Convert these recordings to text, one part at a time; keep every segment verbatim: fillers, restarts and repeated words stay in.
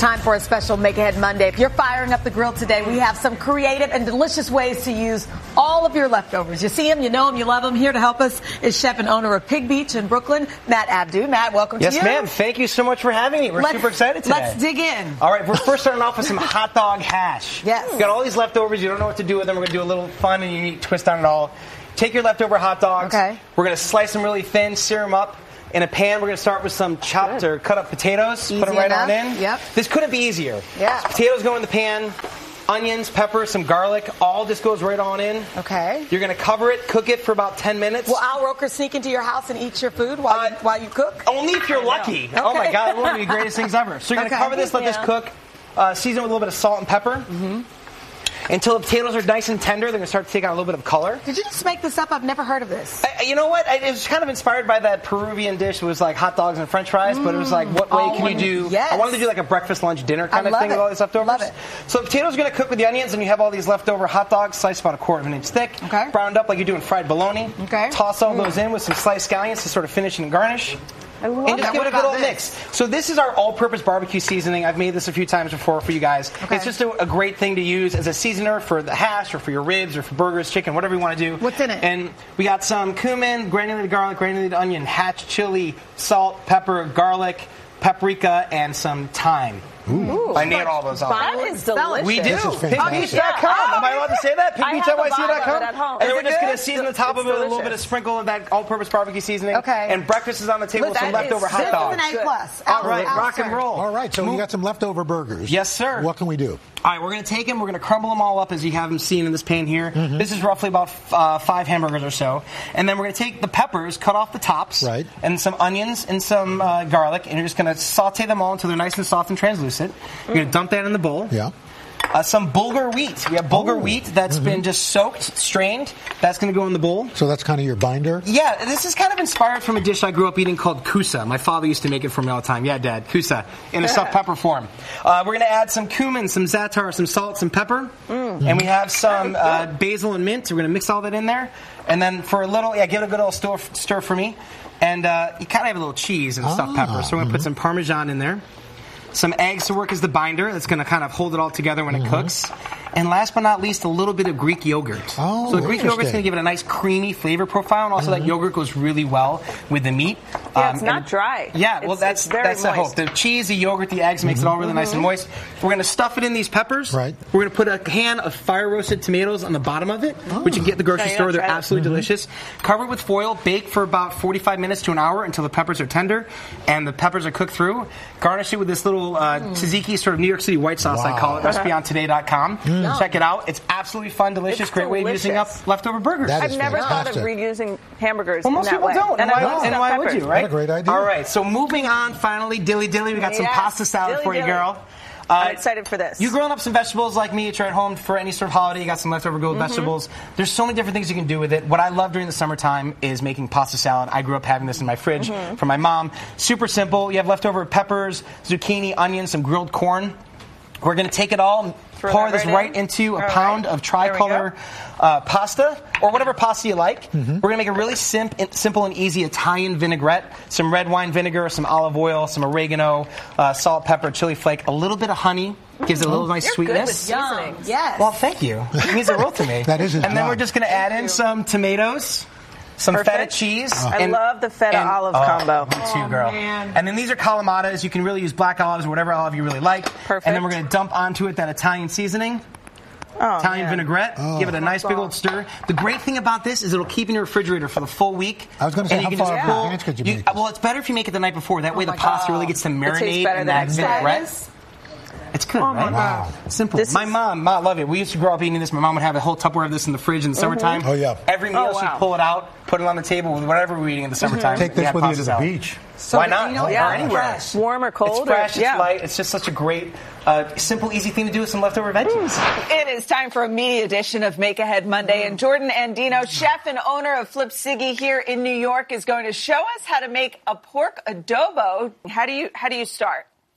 time for a special Make Ahead Monday. If you're firing up the grill today, we have some creative and delicious ways to use all of your leftovers. You see them, you know them, you love them. Here to help us is chef and owner of Pig Beach in Brooklyn, Matt Abdu. Matt, welcome yes, to you. Yes, ma'am. Thank you so much for having me. We're let's, super excited today. Let's dig in. All right, we're first starting off with some hot dog hash. Yes. We've got all these leftovers. You don't know what to do with them. We're going to do a little fun and unique twist on it all. Take your leftover hot dogs. Okay. We're going to slice them really thin, sear them up. In a pan, we're going to start with some chopped Good. or cut up potatoes. Easy Put them right enough. on in. Yep. This couldn't be easier. Yeah. So potatoes go in the pan. Onions, pepper, some garlic, all just goes right on in. Okay. You're going to cover it, cook it for about ten minutes. Will Al Roker sneak into your house and eat your food while, Uh, you, while you cook? Only if you're lucky. Okay. Oh my God, it's one of the greatest things ever. So you're going to Okay. cover this, let Yeah. this cook, uh, season it with a little bit of salt and pepper. Mm-hmm. Until the potatoes are nice and tender, they're going to start to take on a little bit of color. Did you just make this up? I've never heard of this. I, you know what? I, it was kind of inspired by that Peruvian dish. It was like hot dogs and French fries, mm. but it was like, what way oh, can you do? Yes. I wanted to do like a breakfast, lunch, dinner kind I of thing it. with all these leftovers. Love it. So the potatoes are going to cook with the onions, and you have all these leftover hot dogs sliced about a quarter of an inch thick, okay. browned up like you're doing fried bologna. Okay. Toss all mm. those in with some sliced scallions to sort of finish and garnish. I love and just that. give it a good old this? mix. So this is our all-purpose barbecue seasoning. I've made this a few times before for you guys. Okay. It's just a, a great thing to use as a seasoner for the hash or for your ribs or for burgers, chicken, whatever you want to do. What's in it? And we got some cumin, granulated garlic, granulated onion, hatch chili, salt, pepper, garlic, paprika, and some thyme. Ooh. I nailed all those off. That is delicious. We do. Pig Beach dot com. Yeah. Am I allowed to say that? pig beach dot y c dot com. at home. And then we're Is it just going good? to season the top It's of it with a little delicious. bit of sprinkle of that all-purpose barbecue seasoning. Okay. And breakfast is on the table with some That is- leftover hot this dogs. is an A plus. All right, Al- rock and Al- roll. All right, so you got some leftover burgers. Yes, sir. What can we do? All right, we're going to take them. We're going to crumble them all up as you have them seen in this pan here. Mm-hmm. This is roughly about uh, five hamburgers or so. And then we're going to take the peppers, cut off the tops, Right. and some onions and some uh, garlic, and you're just going to saute them all until they're nice and soft and translucent. You're going to dump that in the bowl. Yeah. Uh, some bulgur wheat. We have bulgur Oh. wheat that's Mm-hmm. been just soaked, strained. That's going to go in the bowl. So that's kind of your binder? Yeah, this is kind of inspired from a dish I grew up eating called kusa. My father used to make it for me all the time. Yeah, Dad, kusa, in a stuffed pepper form. Uh, we're going to add some cumin, some za'atar, some salt, some pepper. Mm. And we have some uh, basil and mint. We're going to mix all that in there. And then for a little, yeah, give it a good old stir, stir for me. And uh, you kind of have a little cheese and stuffed Ah, pepper. So we're going to mm-hmm. put some Parmesan in there. Some eggs to work as the binder. That's going to kind of hold it all together when it Mm-hmm. cooks. And last but not least, a little bit of Greek yogurt. Oh, so the Greek yogurt's interesting. going to give it a nice creamy flavor profile, and also Mm-hmm. that yogurt goes really well with the meat. Yeah, it's Um, not and- dry. Yeah, well, It's- that's it's very that's the hope. moist. The cheese, the yogurt, the eggs makes it all really nice and moist. We're going to stuff it in these peppers. Right. We're going to put a can of fire roasted tomatoes on the bottom of it, which you can get at the grocery Yeah, you store. gotta They're try it. absolutely delicious. Cover it with foil. Bake for about forty-five minutes to an hour until the peppers are tender and the peppers are cooked through. Garnish it with this little uh, tzatziki, sort of New York City white sauce, I Wow. call it. recipe on today dot com. Check it out. It's absolutely fun, delicious, It's great way of using up delicious. leftover burgers. That I've is never thought of fantastic. reusing hamburgers Well, in most that people way. don't. And, And I why, love and stuffed why would peppers. you, right? What a great idea. All right, so moving on, finally, dilly dilly. We got some Yes. pasta salad Dilly for you, dilly. girl. I'm Uh, excited for this. You grilling up some vegetables like me, you're at home for any sort of holiday, you got some leftover grilled Mm-hmm. vegetables. There's so many different things you can do with it. What I love during the summertime is making pasta salad. I grew up having this in my fridge Mm-hmm. from my mom. Super simple. You have leftover peppers, zucchini, onions, some grilled corn. We're going to take it all and Throw pour that this right right in. into a All pound right. of There we go. tricolor uh, pasta, or whatever pasta you like. Mm-hmm. We're going to make a really sim- simple and easy Italian vinaigrette, some red wine vinegar, some olive oil, some oregano, uh, salt, pepper, chili flake, a little bit of honey, gives it a little nice You're good with sweetness. seasoning. Yes. Well, thank you. It means the world to me. That is his And then job. we're just going to add in some tomatoes, some Perfect. feta cheese. I and- love the feta and- olive oh, combo. Me too, girl. man. And then these are calamatas. You can really use black olives or whatever olive you really like. Perfect. And then we're going to dump onto it that Italian seasoning. Oh, Italian man. vinaigrette. Give it a nice big old stir. The great thing about this is it'll keep in your refrigerator for the full week. I was gonna say, And you how can far just in pull- advance could you make this? Well, it's better if you make it the night before. That way the my pasta God. really gets to tastes marinate better in the that next day. vinaigrette. It's good, Oh, my right? Wow. Simple. This my is- mom, ma, love it. We used to grow up eating this. My mom would have a whole Tupperware of this in the fridge in the summertime. Oh, yeah. Every meal Oh, she'd wow. pull it out, put it on the table with whatever we're eating in the summertime. Take this Yeah, with you pasta to the salad. beach. So Why good. not? You know, Yeah. Or anywhere. fresh. Warm or cold? It's fresh, or, yeah. it's light. It's just such a great, uh, simple, easy thing to do with some leftover veggies. It is time for a media edition of Make Ahead Monday, and Jordan Andino, chef and owner of Flip Siggy here in New York, is going to show us how to make a pork adobo. How do you how do you start?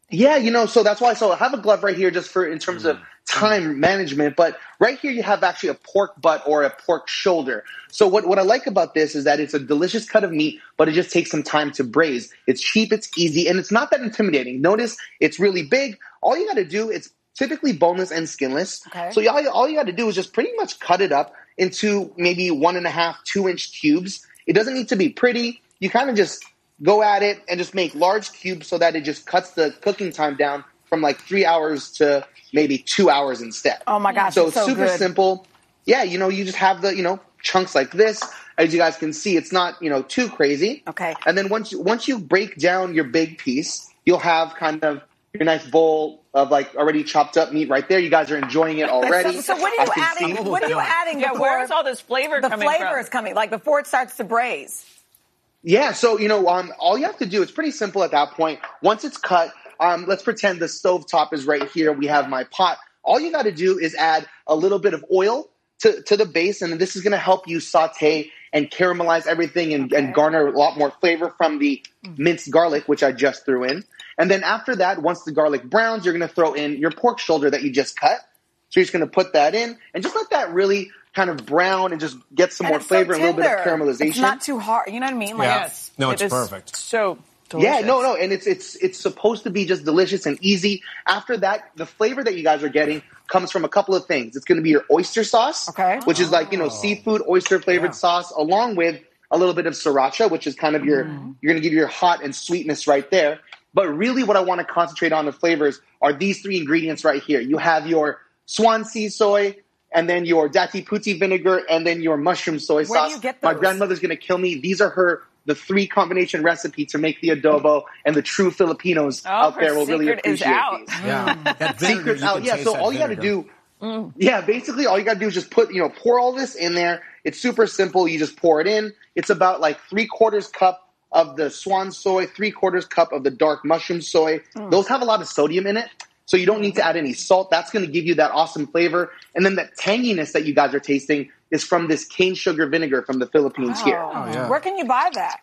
Yeah, you know, so that's why. So I have a glove right here just for in terms of time management. But right here you have actually a pork butt or a pork shoulder. So what, what I like about this is that it's a delicious cut of meat, but it just takes some time to braise. It's cheap, it's easy, and it's not that intimidating. Notice it's really big. All you got to do, it's typically boneless and skinless. Okay. So all, all you got to do is just pretty much cut it up into maybe one and a half, two inch cubes. It doesn't need to be pretty. You kind of just go at it and just make large cubes so that it just cuts the cooking time down from like three hours to maybe two hours instead. Oh my gosh, So it's it's so super good. simple. Yeah, you know, you just have the, you know, chunks like this. As you guys can see, it's not, you know, too crazy. Okay. And then once you, once you break down your big piece, you'll have kind of your nice bowl of like already chopped up meat right there. You guys are enjoying it already. So, so what are I you can adding? see. What are you adding Yeah, before where is all this flavor the coming flavor from? is coming? Like before it starts to braise. Yeah, so, you know, um, all you have to do, it's pretty simple at that point. Once it's cut, um, let's pretend the stove top is right here. We have my pot. All you got to do is add a little bit of oil to, to the base, and this is going to help you saute and caramelize everything and, and garner a lot more flavor from the minced garlic, which I just threw in. And then after that, once the garlic browns, you're going to throw in your pork shoulder that you just cut. So you're just going to put that in and just let that really kind of brown and just get some And more it's flavor so and a little bit of tender. caramelization. It's not too hard. You know what I mean? Like, Yeah. yes. No, it's It is perfect. So delicious. Yeah, no, no, and it's it's it's supposed to be just delicious and easy. After that, the flavor that you guys are getting comes from a couple of things. It's going to be your oyster sauce, Okay. which is like, you know, seafood oyster flavored sauce, along with a little bit of sriracha, which is kind of your you're going to give you your hot and sweetness right there. But really, what I want to concentrate on the flavors are these three ingredients right here. You have your Swansea soy, and then your dati puti vinegar, and then your mushroom soy Where do sauce. you get My those? grandmother's going to kill me. These are her the three combination recipe to make the adobo, and the true Filipinos Oh, out her there will really secret is appreciate out. these. Yeah. That vinegar, Secrets you out, can yeah. taste So that all you got to vinegar. do, yeah, basically all you got to do is just put, you know, pour all this in there. It's super simple. You just pour it in. It's about like three quarters cup of the swan soy, three quarters cup of the dark mushroom soy. Those have a lot of sodium in it, so you don't need to add any salt. That's going to give you that awesome flavor. And then that tanginess that you guys are tasting is from this cane sugar vinegar from the Philippines here. Oh. yeah. Where can you buy that?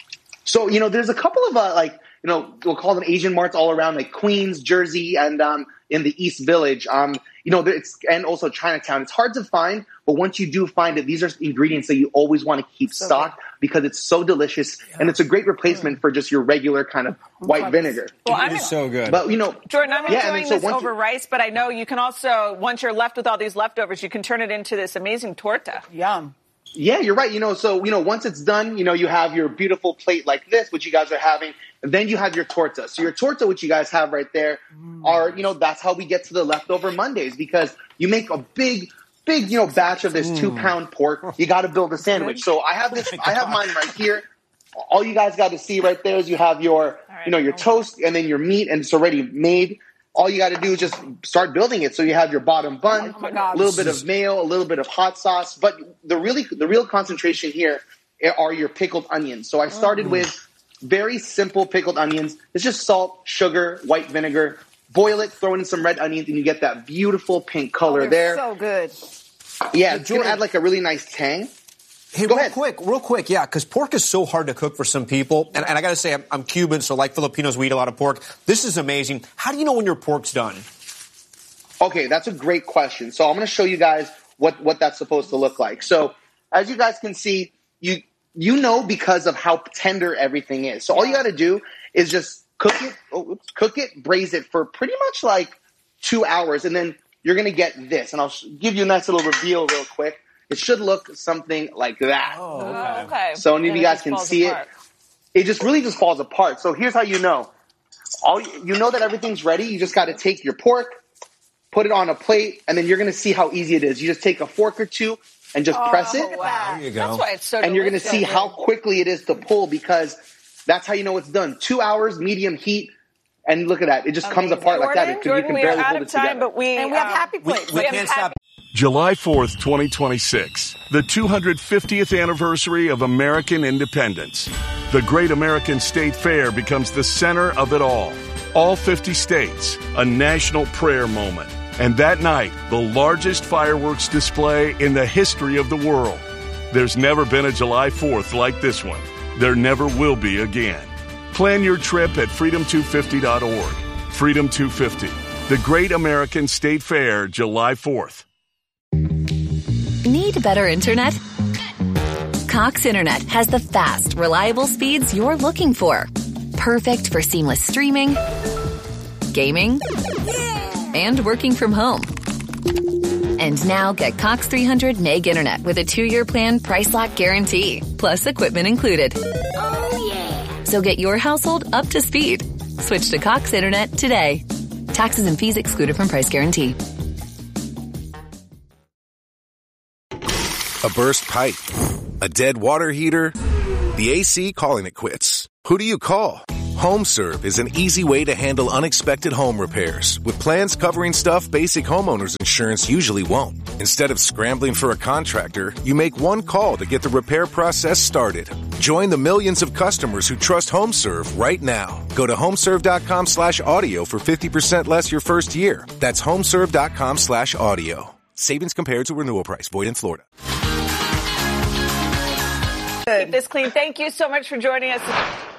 So, you know, there's a couple of, uh, like, you know, we'll call them Asian marts all around, like Queens, Jersey, and um, in the East Village. Um, you know, it's, and also Chinatown. It's hard to find, but once you do find it, these are ingredients that you always want to keep stocked because it's so delicious, and it's a great replacement for just your regular kind of white vinegar. Well, It I'm is so good. But, you know, Jordan, I'm yeah, and enjoying then so this once over you- rice, but I know you can also, once you're left with all these leftovers, you can turn it into this amazing torta. Yum. Yeah, you're right. You know, so, you know, once it's done, you know, you have your beautiful plate like this, which you guys are having, and then you have your torta. So your torta, which you guys have right there, are, you know, that's how we get to the leftover Mondays, because you make a big, big, you know, batch of this two pound pork. You got to build a sandwich. So I have this, I have mine right here. All you guys got to see right there is you have your, you know, your toast and then your meat, and it's already made. All you got to do is just start building it. So you have your bottom bun, Oh my God. a little bit of mayo, a little bit of hot sauce. But the really, the real concentration here are your pickled onions. So I started Mm. with very simple pickled onions. It's just salt, sugar, white vinegar. Boil it, throw in some red onions, and you get that beautiful pink color They're there. so good. yeah, it's going Jordan- to add like a really nice tang. Hey, Go real ahead. quick, real quick, yeah, because pork is so hard to cook for some people. And, and I got to say, I'm, I'm Cuban, so like Filipinos, we eat a lot of pork. This is amazing. How do you know when your pork's done? Okay, that's a great question. So I'm going to show you guys what, what that's supposed to look like. So as you guys can see, you you know because of how tender everything is. So all you got to do is just cook it, oh, oops, cook it, braise it for pretty much like two hours, and then you're going to get this. And I'll sh- give you a nice little reveal real quick. It should look something like that. Oh, okay. So any of And you it guys just can falls see apart. it. It just really just falls apart. So here's how you know. All you, you know that everything's ready. You just got to take your pork, put it on a plate, and then you're going to see how easy it is. You just take a fork or two and just press it, Wow. There you go. That's why it's so and you're going to delicious. see how quickly it is to pull, because that's how you know it's done. Two hours, medium heat, and look at that. It just comes Amazing. apart like that. Jordan, It, Jordan, you can we barely are out hold of it time, together. but we And we have um, happy We, plates. we have can't happy- stop. July fourth, twenty twenty-six, the two hundred fiftieth anniversary of American independence. The Great American State Fair becomes the center of it all. All fifty states, a national prayer moment. And that night, the largest fireworks display in the history of the world. There's never been a July fourth like this one. There never will be again. Plan your trip at freedom two fifty dot org. Freedom two fifty. The Great American State Fair, July fourth. Need better internet? Cox Internet has the fast, reliable speeds you're looking for. Perfect for seamless streaming, gaming, and working from home. And now get Cox three hundred meg internet with a two-year plan price lock guarantee, plus equipment included. Oh, yeah. So get your household up to speed. Switch to Cox Internet today. Taxes and fees excluded from price guarantee. A burst pipe, a dead water heater, the A C calling it quits. Who do you call? HomeServe is an easy way to handle unexpected home repairs with plans covering stuff basic homeowners insurance usually won't. Instead of scrambling for a contractor, you make one call to get the repair process started. Join the millions of customers who trust HomeServe right now. Go to homeserve.com slash audio for fifty percent less your first year. That's homeserve.com slash audio. Savings compared to renewal price. Void in Florida. Keep this clean. Thank you so much for joining us.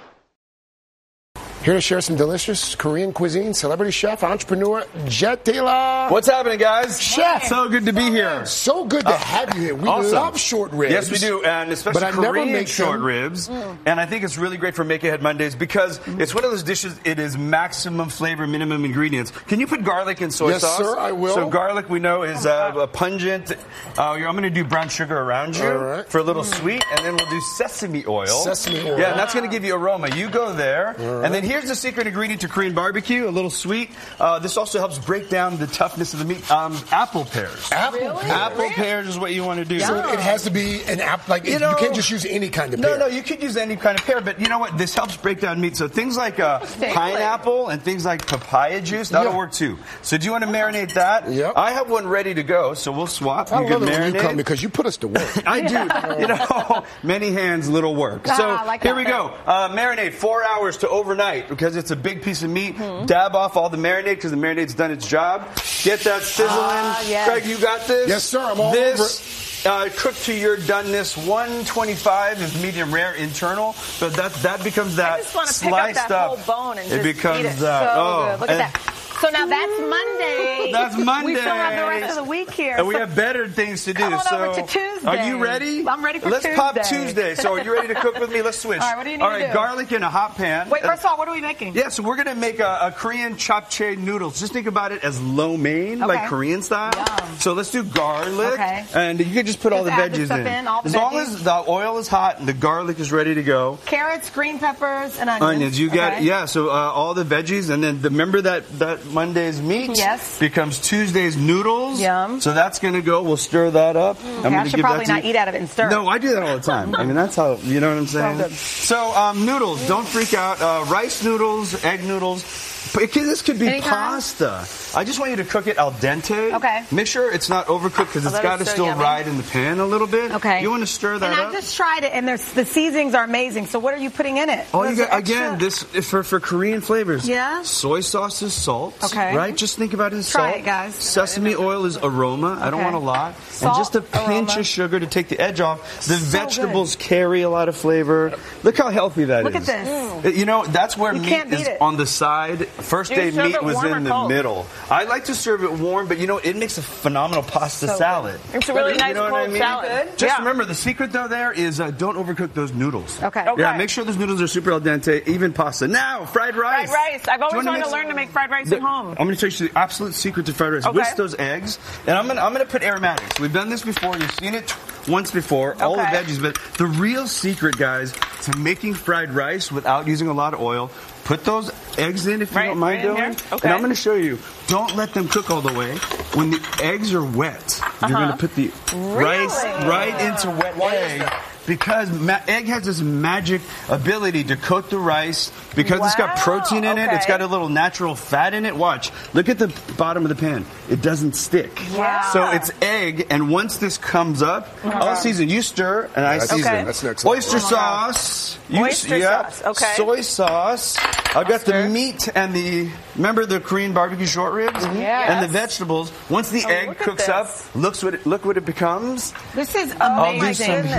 Here to share some delicious Korean cuisine, celebrity chef, entrepreneur, Jet Taylor. What's happening, guys? Chef. So good to be here. So good to have you here. We awesome. love short ribs. Yes, we do, and especially but I Korean never make short them. ribs. Mm. And I think it's really great for Make Ahead Mondays because mm. it's one of those dishes, it is maximum flavor, minimum ingredients. Can you put garlic and soy yes, sauce? Yes, sir, I will. So garlic, we know, is uh, pungent. Uh, I'm going to do brown sugar around you right. for a little mm. sweet, and then we'll do sesame oil. Sesame oil. Yeah, and that's going to give you aroma. You go there, right. and then here's the secret ingredient to Korean barbecue, a little sweet. Uh, this also helps break down the toughness of the meat. Um, apple pears. Apple really? pears. Apple pears is what you want to do. So it has to be an apple. Like you, know, you can't just use any kind of no, pear. No, no, you could use any kind of pear, but you know what? This helps break down meat. So things like uh, pineapple and things like papaya juice, that'll yeah. work too. So do you want to marinate that? Yep. I have one ready to go, so we'll swap. I you love can it marinate. when you come because you put us to work. I do. You know, many hands, little work. Ah, So like here that. we go. Uh, marinate four hours to overnight because it's a big piece of meat. Mm-hmm. Dab off all the marinade because the marinade's done its job. Get that sizzling. Ah, yes. Greg, you got this? Yes, sir. I'm all this, over it. Uh, cooked to your doneness. one twenty-five is medium rare internal, but that that becomes that I just want to pick up that up. whole bone and it just becomes eat it. that. So oh, good. Look at that. So now that's Monday. That's Monday. We still have the rest of the week here. And we so have better things to do. come on so over to Tuesday. Are you ready? I'm ready for Let's Tuesday. pop Tuesday. So are you ready to cook with me? Let's switch. All right, what do you need All to right, do? garlic in a hot pan. Wait, first of all, what are we making? Yeah, so we're going to make a, a Korean japchae noodles. Just think about it as lo mein, Okay. like Korean style. Yum. So let's do garlic. Okay. And you can just put all the Just add the veggies stuff in. in, all the as long veggies? as the oil is hot and the garlic is ready to go. Carrots, green peppers, and onions. Onions, you got okay. yeah. So uh, all the veggies, and then the, remember that that Monday's meat Yes. becomes Tuesday's noodles. Yum. So that's going to go. We'll stir that up. I'm Okay, gonna I should give probably that to not you. eat out of it and stir. No, I do that all the time. I mean, that's how you know what I'm saying. Well, good. So um, noodles, don't freak out. Uh, rice noodles, egg noodles. It can, this could be Anytime. pasta. I just want you to cook it al dente. Okay. Make sure it's not overcooked because Oh, it's that got to is so still yummy. ride in the pan a little bit. Okay. You want to stir that and up. I just tried it, and there's the seasonings are amazing. So what are you putting in it? Oh, What you is got, the again, extra? this for for Korean flavors. Yeah? Soy sauce is salt. Okay. Right? Just think about it as Try salt. it, guys. Sesame oil is aroma. I don't Okay. want a lot. Salt, and just a pinch aroma. of sugar to take the edge off. The So vegetables carry a lot of flavor. Look how healthy that Look is. at this. Uh, You know, that's where You meat can't beat is it. on the side. First Do you day serve meat it was warm or in the cold? middle. I like to serve it warm, but you know, it makes a phenomenal pasta So salad. good. It's a really You nice know what I cold mean? salad. Just Yeah. remember, the secret though there is uh, don't overcook those noodles. Okay. Yeah, Okay. make sure those noodles are super al dente, even pasta. Now, fried rice. Fried rice. I've Do you always wanna wanted mix- to learn to make fried rice The- at home. I'm going to tell you the absolute secret to fried rice. Okay. Whisk those eggs, and I'm going to I'm going to put aromatics. We've done this before. You've seen it once before. All the Okay. veggies, but the real secret, guys, to making fried rice without using a lot of oil. Put those eggs in if you Right, don't mind right in doing. here? Okay. And I'm going to show you. Don't let them cook all the way. When the eggs are wet, you're going to put the rice Really? right into wet egg. Because ma- egg has this magic ability to coat the rice. Because it's got Wow, protein in it, it's okay. got a little natural fat in it. Watch. Look at the bottom of the pan. It doesn't stick. Wow. So it's egg, and once this comes up, all season, you stir, and I That's- season. Okay. That's next level. Oyster sauce. You, Oyster yeah. sauce, okay. Soy sauce. I've got the meat and the, remember the Korean barbecue short ribs? Yes. And the vegetables. Once the Oh, egg look at cooks up, this. looks what it, look what it becomes. This is I'll do amazing. some here. This I'll do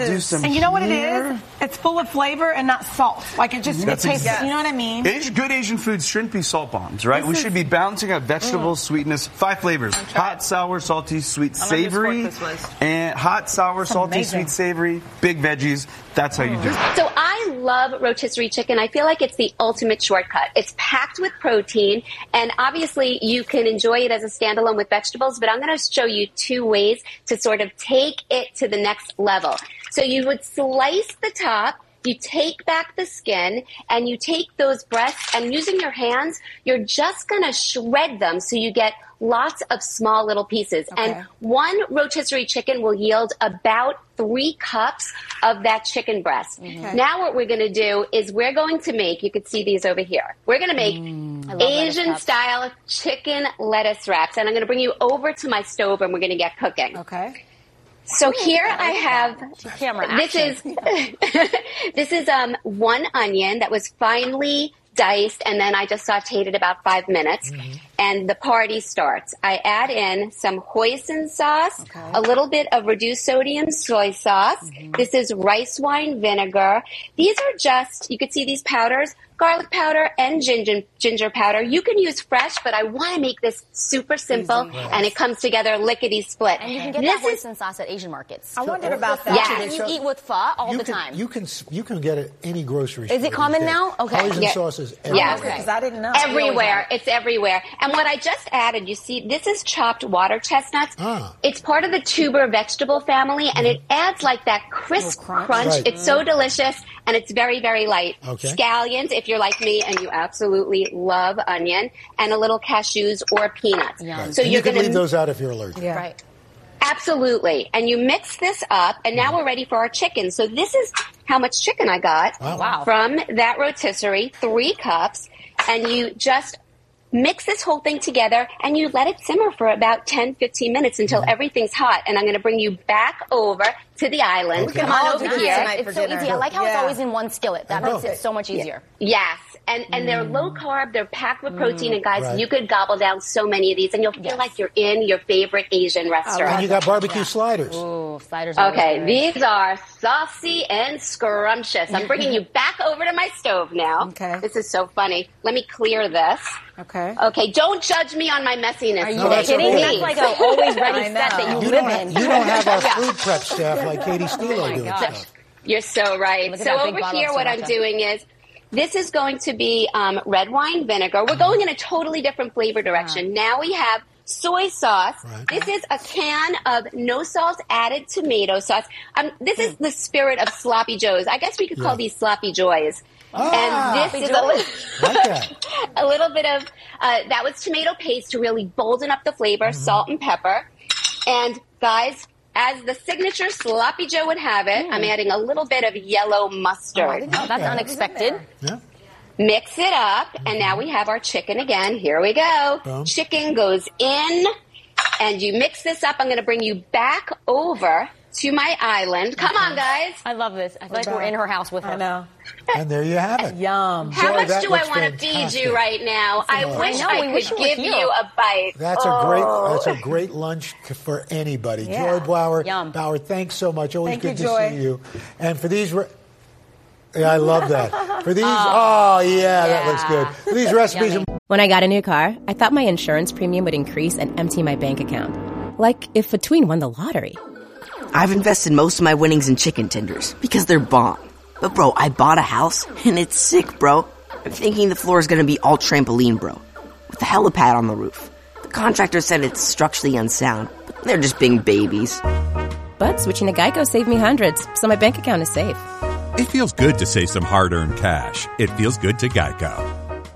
is. do some And you know what it here. is? It's full of flavor and not salt. Like it just it That's tastes. exact- You know what I mean? Asian, good Asian foods shouldn't be salt bombs, right? This we is- should be balancing out vegetables, sweetness, five flavors: hot, sour, salty, sweet, I don't know whose savory, fork this was. and hot, sour, salty, amazing. sweet, savory, big veggies. That's how you do it. So I love rotisserie chicken. I feel like it's the ultimate shortcut. It's packed with protein, and obviously you can enjoy it as a standalone with vegetables, but I'm going to show you two ways to sort of take it to the next level. So you would slice the top, you take back the skin, and you take those breasts, and using your hands, you're just going to shred them so you get lots of small little pieces. Okay. And one rotisserie chicken will yield about three cups of that chicken breast. Okay. Now what we're going to do is we're going to make, you can see these over here, we're going to make Mm. Asian style chicken lettuce wraps. And I'm going to bring you over to my stove and we're going to get cooking. Okay. So here I have, Camera this action. is, this is um, one onion that was finely diced, and then I just sauteed it about five minutes. Mm-hmm. And the party starts. I add in some hoisin sauce, okay. a little bit of reduced sodium soy sauce. Mm-hmm. This is rice wine vinegar. These are just, you can see these powders, garlic powder and ginger, ginger powder. You can use fresh, but I want to make this super simple, Easy. and it comes together lickety-split. And you can get this that is, hoisin sauce at Asian markets. I wondered about that. Yeah. And you eat with pho all you the can, time. You can you can get it any grocery store. Is it common these days. now? Okay. Hoisin Yeah. sauces Yeah. everywhere. Because I didn't know. Everywhere. It's everywhere. And what I just added, you see, this is chopped water chestnuts. Ah. It's part of the tuber vegetable family, and it adds like that crisp crunch. crunch. Right. It's so delicious, and it's very, very light. Okay. Scallions, if you're like me and you absolutely love onion, and a little cashews or peanuts. Yum. So and you're you can gonna leave those out if you're allergic. Yeah. Right. Absolutely. And you mix this up, and now we're ready for our chicken. So this is how much chicken I got Wow. Wow. from that rotisserie, three cups, and you just mix this whole thing together, and you let it simmer for about ten, fifteen minutes until everything's hot. And I'm going to bring you back over to the island. Okay. Come I'll on do over this here. tonight. It's for so dinner. easy. I like how it's Yeah. always in one skillet. That I makes know. it so much easier. Yes, and and they're low carb, they're packed with protein, and guys, Right. you could gobble down so many of these, and you'll feel Yes. like you're in your favorite Asian restaurant. And you got barbecue sliders. Ooh, sliders. are Okay, always good. these are saucy and scrumptious. I'm bringing you back over to my stove now. Okay. This is so funny. Let me clear this. Okay. Okay, don't judge me on my messiness Are you today. kidding? please. That's like an always ready I set know. that you, You live don't, in. you don't have our Yeah. food prep staff like Katie Steele my doing gosh. stuff. You're so right. Look at So that big over bottle here, of what I'm sriracha. doing is, this is going to be um, red wine vinegar. We're going in a totally different flavor direction. Now we have soy sauce. Right. This is a can of no salt added tomato sauce. Um, this is the spirit of sloppy joes. I guess we could call Yeah. these sloppy joys. Ah. and this is a little, Like that. a little bit of, uh, that was tomato paste to really bolden up the flavor, Mm-hmm. salt and pepper. And guys, as the signature sloppy joe would have it, I'm adding a little bit of yellow mustard. Oh, that's unexpected. Yeah. Mix it up, and now we have our chicken again. Here we go. Boom. Chicken goes in, and you mix this up. I'm going to bring you back over to my island. Come on, guys. I love this. I feel like we're in her house with her. I know. And there you have it. Yum. How Joy, much that do I looks want to feed fantastic. you right now? I Oh. wish I know, I, we wish could you were give here. you a bite. That's oh. a great. That's a great lunch c- for anybody. Yeah. Joy Bauer. Yum. Bauer, thanks so much. Always Thank good you, to Joy. see you. And for these. Re- yeah, I love that. For these. Oh, yeah, that looks good. For these recipes. Yummy. When I got a new car, I thought my insurance premium would increase and empty my bank account. Like if Between won the lottery. I've invested most of my winnings in chicken tenders because they're bomb. But bro, I bought a house and it's sick, bro. I'm thinking the floor is gonna be all trampoline, bro. With a helipad on the roof. The contractor said it's structurally unsound, but they're just being babies. But switching to Geico saved me hundreds, so my bank account is safe. It feels good to save some hard-earned cash. It feels good to Geico.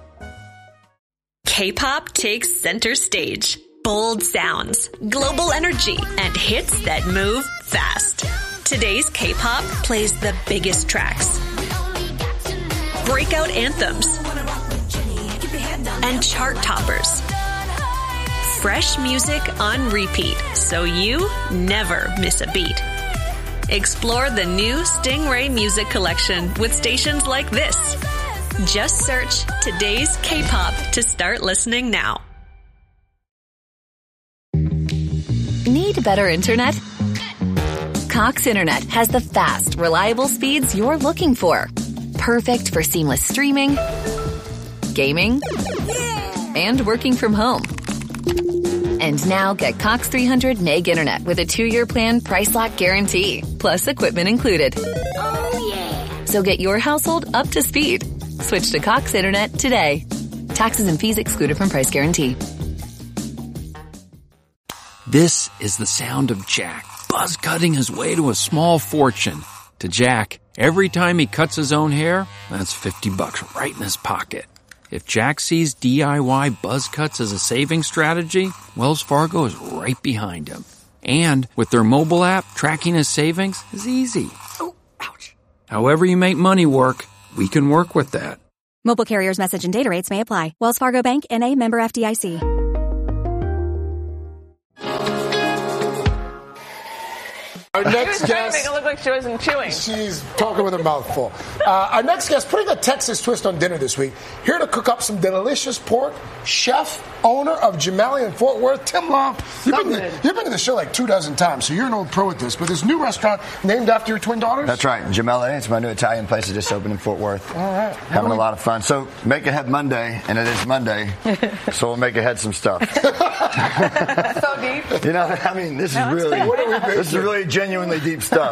K-pop takes center stage. Bold sounds, global energy, and hits that move fast. Today's K-pop plays the biggest tracks, breakout anthems, and chart toppers. Fresh music on repeat, so you never miss a beat. Explore the new Stingray Music Collection with stations like this. Just search Today's K-pop to start listening now. Need better internet? Cox Internet has the fast, reliable speeds you're looking for. Perfect for seamless streaming, gaming, and working from home. And now get Cox three hundred meg internet with a two-year plan price lock guarantee, plus equipment included. Oh, yeah. So get your household up to speed. Switch to Cox Internet today. Taxes and fees excluded from price guarantee. This is the sound of Jack, buzz cutting his way to a small fortune. To Jack, every time he cuts his own hair, that's fifty bucks right in his pocket. If Jack sees D I Y buzz cuts as a saving strategy, Wells Fargo is right behind him. And with their mobile app, tracking his savings is easy. Oh, ouch. However you make money work, we can work with that. Mobile carriers' message and data rates may apply. Wells Fargo Bank, N A, member F D I C. Our next she was trying guest. to make it look like she wasn't chewing. She's talking with her mouth full. Uh, our next guest, putting a Texas twist on dinner this week, here to cook up some delicious pork, chef, owner of Jamali in Fort Worth, Tim Long. You've been, to, you've been to the show like two dozen times, so you're an old pro at this. But this new restaurant named after your twin daughters? That's right, Jamali. It's my new Italian place that just opened in Fort Worth. All right. Having a lot of fun. So make ahead Monday, and it is Monday, so we'll make ahead some stuff. So deep. You know, I mean, this No, is it's really, good. this is really genuinely deep stuff.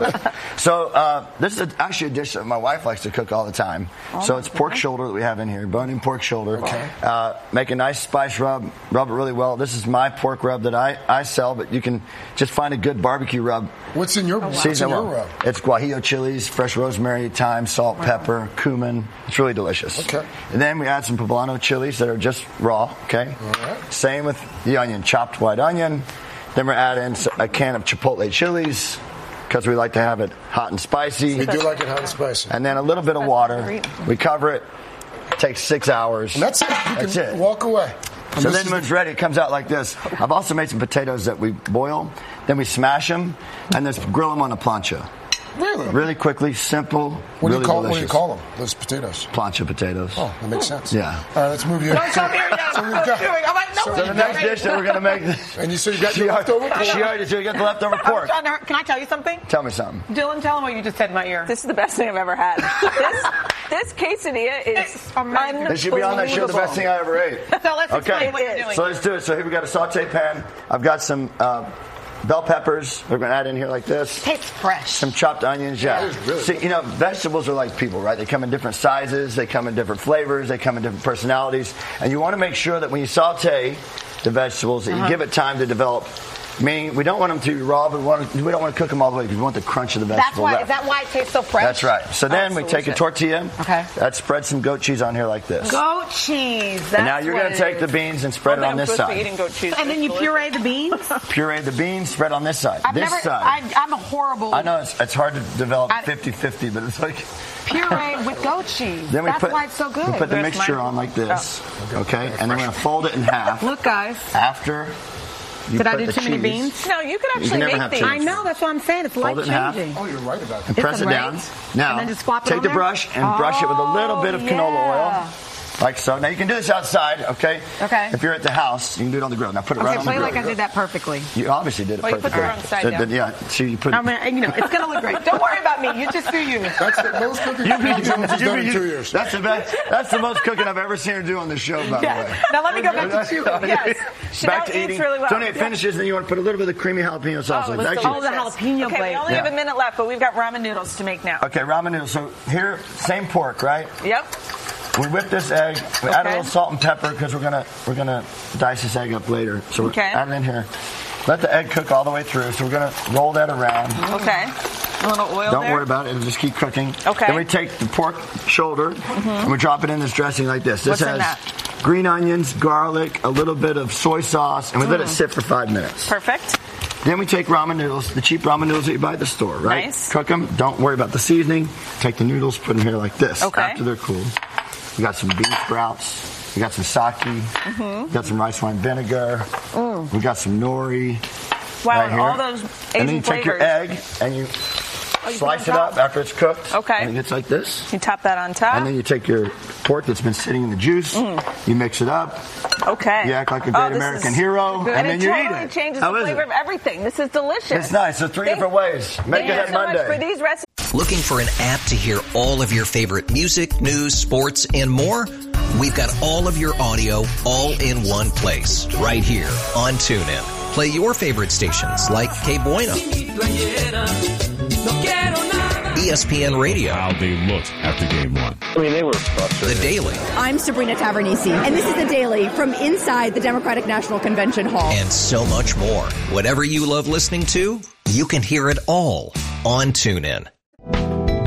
So uh, this is a, actually a dish that my wife likes to cook all the time. Oh, so it's pork shoulder that we have in here, bone-in pork shoulder. Okay. Uh, make a nice spice rub, rub it really well. This is my pork rub that I, I sell, but you can just find a good barbecue rub. What's in your, what's Season in your well. rub? It's guajillo chilies, fresh rosemary, thyme, salt, pepper, cumin. It's really delicious. Okay. And then we add some poblano chilies that are just raw, okay? All right. Same with the onion, chopped white onion. Then we're adding a can of chipotle chilies because we like to have it hot and spicy. We do like it hot and spicy. And then a little bit of water. We cover it. It takes six hours. And that's it. You That's can it. walk away. And So this then is when it's ready, it comes out like this. I've also made some potatoes that we boil. Then we smash them and then grill them on a plancha. Really? Really quickly, simple, What do really you call delicious. what do you call them? Those potatoes. Plancha potatoes. Oh, that makes sense. Yeah. All right, let's move you. Don't show me your nose. So we've I'm got- doing. I'm like, no. So the next dish that we're going to make, And you so you got she your already, leftover pork? she already, so you got the leftover pork. I'm trying to- Can I tell you something? Tell me something. Dylan, tell him what you just said in my ear. This is the best thing I've ever had. this, this quesadilla is unbelievable. This should be on that show, the best thing I ever ate. So let's Okay, explain what you're doing. so let's do it. So here we got a saute pan. I've got some uh, bell peppers. We're going to add in here like this. Tastes fresh. Some chopped onions, yeah. That is really See, you know, vegetables are like people, right? They come in different sizes, they come in different flavors, they come in different personalities, and you want to make sure that when you saute the vegetables, that Uh-huh. you give it time to develop. Meaning, we don't want them to be raw, but we, want to, we don't want to cook them all the way because we want the crunch of the That's vegetable why. left. Is that why it tastes so fresh? That's right. So then Oh, we so take a it's- tortilla. Okay. Let's spread some goat cheese on here like this. Goat cheese. That's and now you're what going to it take is. the beans and spread I it on think this I'm supposed to be side. eating goat cheese. And then you puree the beans. Puree the beans, spread on this side. I've this never. side. I, I'm a horrible. I know it's, it's hard to develop I- fifty-fifty, but it's like... Puree with goat cheese. Then we That's put, why it's so good. we put the There's mixture my- on like this, Oh. okay? And then we're going to fold it in half. Look, guys. After you Did I put do the too many cheese. beans? No, you could You actually can never make have these. cheese. I know. That's what I'm saying. It's life Fold it in half. changing. Oh, you're right about And that. press it Isn't down. right? Now, And then just swap it take on the there? brush and brush it with a little bit of Oh, canola yeah. oil. Like so. Now you can do this outside, okay? Okay. If you're at the house, you can do it on the grill. Now put it Okay, right on the play grill. like I did that perfectly. You obviously did it Well, you put perfectly. the wrong side So, down. Yeah, so you put I mean, you know, it's gonna look great. Don't worry about me. You just do you. That's the most cooking You- John Jones has you- done in you- two years. That's the best. That's the most cooking I've ever seen her do on the show, by the Yeah. way. Now let me go back to chewing. Yes. Back Chanel to eats eating. really well. So when it Yeah. finishes, then you want to put a little bit of creamy jalapeno sauce. Oh, on it it. was Actually- Oh, the jalapeno Okay, blade. we only Yeah. have a minute left, but we've got ramen noodles to make now. Okay, ramen noodles. So here, same pork, right? Yep. We whip this egg. We add a Okay. little salt and pepper because we're gonna we're gonna dice this egg up later. So we Okay. add it in here. Let the egg cook all the way through. So we're gonna roll that around. Okay. A little oil Don't there. worry about it. It'll just keep cooking. Okay. Then we take the pork shoulder and we drop it in this dressing like this. This What's in has green onions, garlic, a little bit of soy sauce, and we let it Mm. sit for five minutes. Perfect. Then we take ramen noodles, the cheap ramen noodles that you buy at the store, right? Nice. Cook them. Don't worry about the seasoning. Take the noodles, put them here like this. Okay. After they're cool. We got some bean sprouts. We got some sake. Mm-hmm. We got some rice wine vinegar. Mm. We got some nori. Wow, right and here. all those Asian And then you take your flavors. egg and you Oh, you slice put it it on up top? after it's cooked. Okay. And it gets like this. You top that on top. And then you take your pork that's been sitting in the juice. Mm. You mix it up. Okay. You act like a great Oh, this American is hero, good. and, And then it you totally eat it. changes How the is flavor it? of everything. This is delicious. It's nice. So three Thank- different ways. Make Thank it you at so Monday. much for these recipes. Looking for an app to hear all of your favorite music, news, sports, and more? We've got all of your audio all in one place, right here on TuneIn. Play your favorite stations like K Bueno, E S P N Radio. How they looked after game one. I mean, they were frustrated. The Daily. I'm Sabrina Tavernisi, and this is The Daily from inside the Democratic National Convention Hall. And so much more. Whatever you love listening to, you can hear it all on TuneIn.